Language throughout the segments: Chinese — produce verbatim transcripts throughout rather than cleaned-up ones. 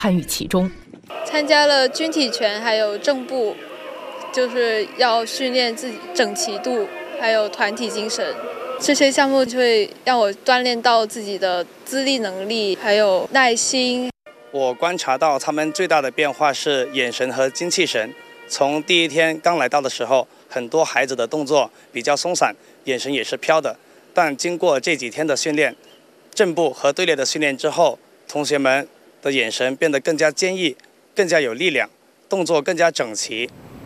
参与其中。 参加了军体拳，还有正步，就是要训练自己整齐度，还有团体精神。这些项目就会让我锻炼到自己的自立能力，还有耐心。 我观察到他们最大的变化是眼神和精气神。从第一天刚来到的时候，很多孩子的动作比较松散，眼神也是飘的。但经过这几天的训练，正步和队列的训练之后，同学们的眼神变得更加坚毅，更加有力量，动作更加整齐。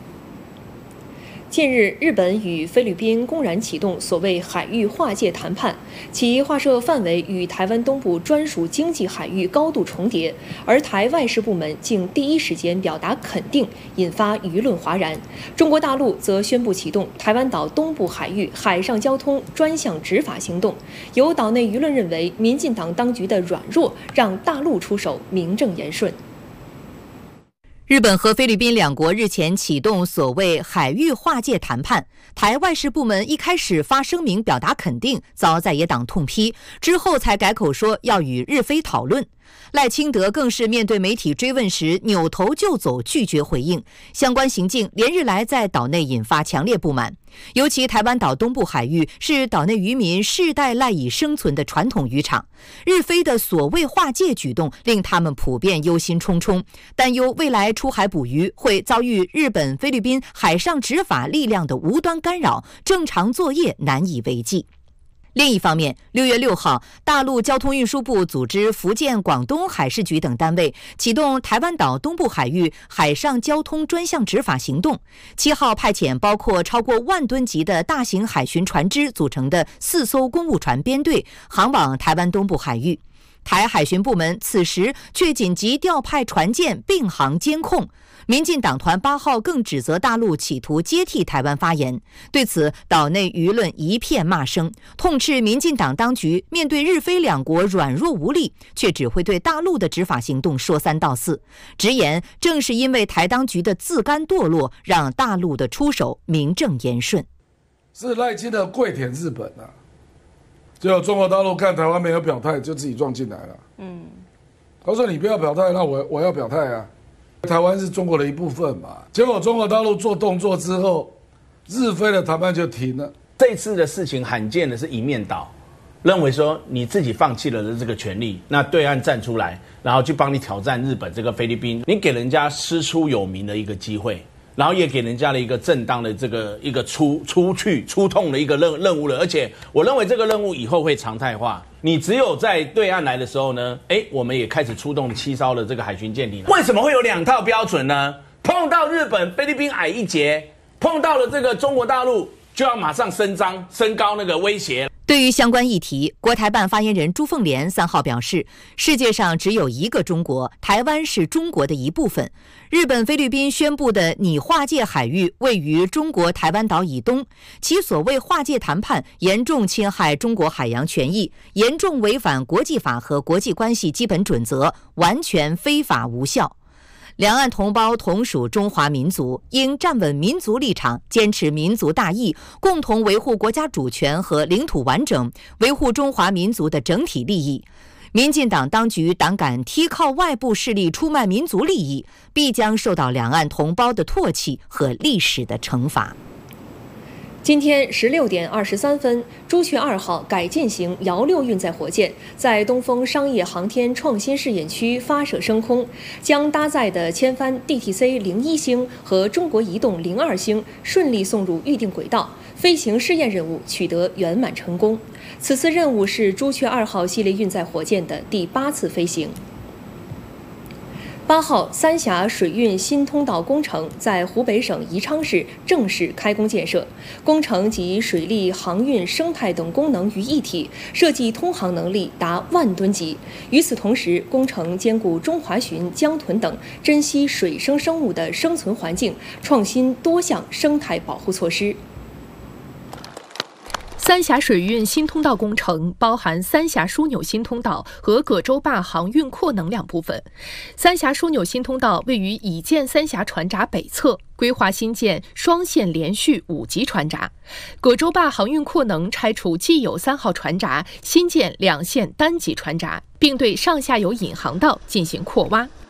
近日，日本与菲律宾公然启动所谓海域划界谈判，其划设范围与台湾东部专属经济海域高度重叠，而台外事部门竟第一时间表达肯定，引发舆论哗然。中国大陆则宣布启动台湾岛东部海域海上交通专项执法行动。有岛内舆论认为，民进党当局的软弱让大陆出手名正言顺。日本和菲律宾两国日前启动所谓海域划界谈判，台外事部门一开始发声明表达肯定，遭在野党痛批，之后才改口说要与日菲讨论。赖清德更是面对媒体追问时扭头就走，拒绝回应。相关行径连日来在岛内引发强烈不满，尤其台湾岛东部海域是岛内渔民世代赖以生存的传统渔场，日菲的所谓划界举动令他们普遍忧心忡忡，担忧未来出海捕鱼会遭遇日本、菲律宾海上执法力量的无端干扰，正常作业难以为继。另一方面，六月六号，大陆交通运输部组织福建、广东海事局等单位启动台湾岛东部海域海上交通专项执法行动。七号派遣包括超过万吨级的大型海巡船只组成的四艘公务船编队，航往台湾东部海域。台海巡部门此时却紧急调派船舰并航监控。民进党团八号更指责大陆企图接替台湾发言，对此岛内舆论一片骂声，痛斥民进党当局面对日菲两国软弱无力，却只会对大陆的执法行动说三道四，直言正是因为台当局的自甘堕落，让大陆的出手名正言顺。 是赖清德跪舔日本啊，结果中国大陆看台湾没有表态，就自己撞进来了。嗯，他说你不要表态，那我我要表态啊。台湾是中国的一部分嘛，结果中国大陆做动作之后，日菲的谈判就停了。 这次的事情罕见的是一面倒，认为说你自己放弃了的这个权利，那对岸站出来，然后去帮你挑战日本这个菲律宾，你给人家师出有名的一个机会，然后也给人家了一个正当的这个一个出出去出痛的一个任任务了，而且我认为这个任务以后会常态化。你只有在对岸来的时候呢，哎，我们也开始出动七艘的这个海巡舰艇。为什么会有两套标准呢？碰到日本、菲律宾矮一截，碰到了这个中国大陆，就要马上伸张、升高那个威胁。 对于相关议题，国台办发言人朱凤莲三号表示，世界上只有一个中国，台湾是中国的一部分。日本、菲律宾宣布的拟划界海域位于中国台湾岛以东，其所谓划界谈判严重侵害中国海洋权益，严重违反国际法和国际关系基本准则，完全非法无效。两岸同胞同属中华民族，应站稳民族立场，坚持民族大义，共同维护国家主权和领土完整，维护中华民族的整体利益。民进党当局胆敢踢靠外部势力出卖民族利益，必将受到两岸同胞的唾弃和历史的惩罚。今天十六点二十三分，朱雀二号改进型遥六运载火箭在东风商业航天创新试验区发射升空，将搭载的千帆 D T C 零一星和中国移动零二星顺利送入预定轨道，飞行试验任务取得圆满成功。此次任务是朱雀二号系列运载火箭的第八次飞行。八号，三峡水运新通道工程在湖北省宜昌市正式开工建设。工程集水利、航运、生态等功能于一体，设计通航能力达万吨级。与此同时，工程兼顾中华鲟、江豚等珍稀水生生物的生存环境，创新多项生态保护措施。三峡水运新通道工程包含三峡枢纽新通道和葛洲坝航运扩能两部分。三峡枢纽新通道位于已建三峡船闸北侧，规划新建双线连续五级船闸。葛洲坝航运扩能拆除既有三号船闸，新建两线单级船闸，并对上下游引航道进行扩挖。